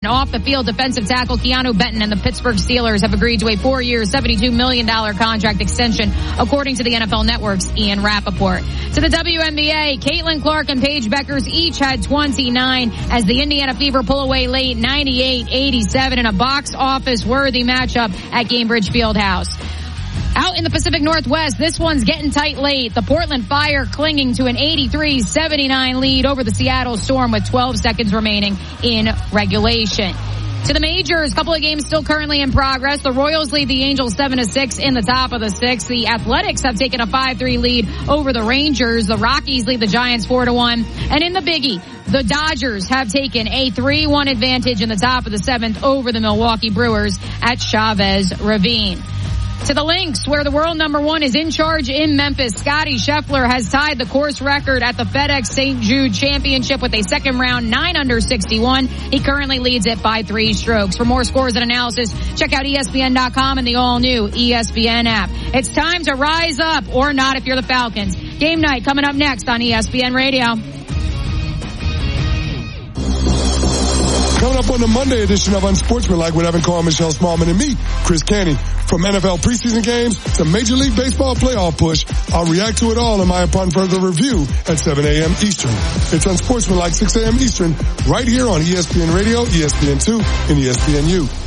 Off the field, defensive tackle Keanu Benton and the Pittsburgh Steelers have agreed to a 4-year, $72 million contract extension, according to the NFL Network's Ian Rappaport. To the WNBA, Caitlin Clark and Paige Beckers each had 29 as the Indiana Fever pull away late 98-87 in a box office worthy matchup at Gainbridge Fieldhouse. Out in the Pacific Northwest, this one's getting tight late. The Portland Fire clinging to an 83-79 lead over the Seattle Storm with 12 seconds remaining in regulation. To the majors, a couple of games still currently in progress. The Royals lead the Angels 7-6 in the top of the sixth. The Athletics have taken a 5-3 lead over the Rangers. The Rockies lead the Giants 4-1. And in the biggie, the Dodgers have taken a 3-1 advantage in the top of the seventh over the Milwaukee Brewers at Chavez Ravine. To the Lynx, where the world number one is in charge in Memphis. Scotty Scheffler has tied the course record at the FedEx St. Jude Championship with a second round 9 under 61. He currently leads it by 3 strokes. For more scores and analysis, check out ESPN.com and the all-new ESPN app. It's time to rise up, or not if you're the Falcons. Game night coming up next on ESPN Radio. Coming up on the Monday edition of Unsportsmanlike with Evan Carr, Michelle Smallman, and me, Chris Canty. From NFL preseason games to Major League Baseball playoff push, I'll react to it all in my upon further review at 7 a.m. Eastern. It's Unsportsmanlike 6 a.m. Eastern, right here on ESPN Radio, ESPN2, and ESPNU.